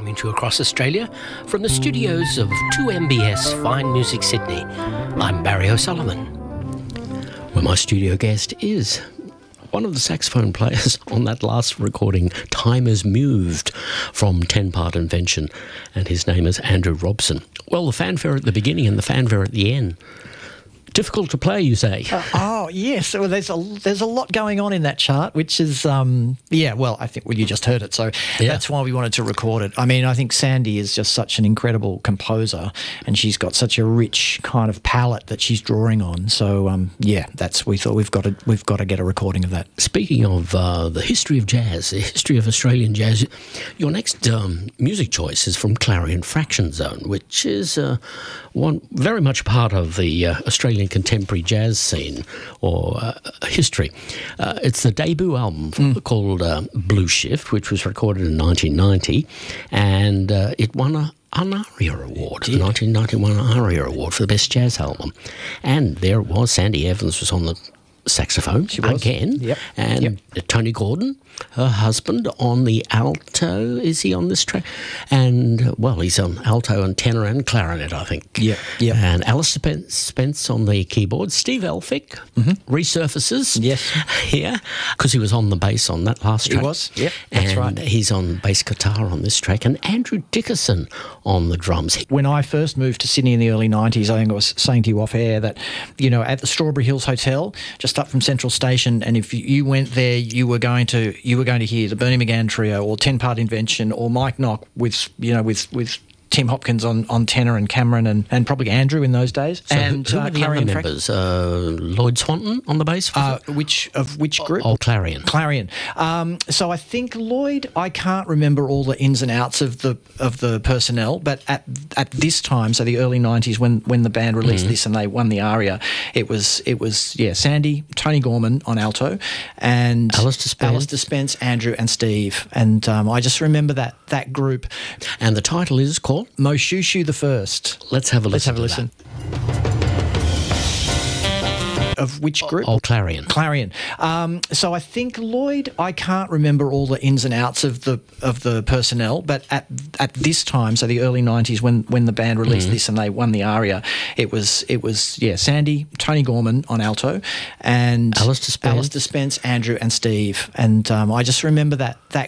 coming to you across Australia from the studios of 2MBS Fine Music Sydney. I'm Barry O'Sullivan. Well, my studio guest is one of the saxophone players on that last recording, Time Has Moved, from 10 Part Invention, and his name is Andrew Robson. Well, the fanfare at the beginning and the fanfare at the end. Difficult to play, you say? Yes. Well, there's a lot going on in that chart, which is, I think you just heard it. So that's why we wanted to record it. I mean, I think Sandy is just such an incredible composer, and she's got such a rich kind of palette that she's drawing on. So, we thought we've got to get a recording of that. Speaking of the history of jazz, the history of Australian jazz, your next music choice is from Clarion Fraction Zone, which is one very much part of the Australian contemporary jazz scene or history. It's the debut album called Blue Shift, which was recorded in 1990, and it won an ARIA Award, the 1991 ARIA Award for the Best Jazz Album. And there it was, Sandy Evans was on the saxophone again, and Tony Gordon, her husband, on the alto. Is he on this track? And, well, he's on alto and tenor and clarinet, I think. And Alistair Spence on the keyboard. Steve Elphick resurfaces. Because he was on the bass on that last track. He was, that's right. And he's on bass guitar on this track. And Andrew Dickerson on the drums. When I first moved to Sydney in the early 90s, I think I was saying to you off air that, at the Strawberry Hills Hotel, just up from Central Station, and if you went there, you were going to hear the Bernie McGann Trio or 10 Part Invention or Mike Knock with Tim Hopkins on tenor and Cameron and probably Andrew in those days. So and who are the other members? Lloyd Swanton on the bass? Which group? Clarion. Clarion. So I think Lloyd. I can't remember all the ins and outs of the personnel, but at this time, so the early 90s, when the band released this and they won the ARIA, it was Sandy, Tony Gorman on alto, and Alistair Spence, Andrew and Steve, and I just remember that group. And the title is called Moshushu the First. Let's have a listen. Of which group? Clarion. Clarion. So I think Lloyd. I can't remember all the ins and outs of the personnel, but at this time, so the early 90s, when the band released this and they won the ARIA, it was Sandy, Tony Gorman on alto, and Alistair Spence, Andrew and Steve, and I just remember that